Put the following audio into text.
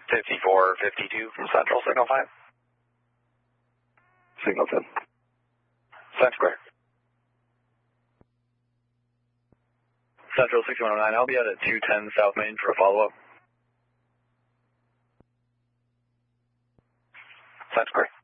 5452 from Central, Signal 5. Signal 10. Sign square. Central 6109, I'll be out at 210 South Main for a follow-up. Sign square.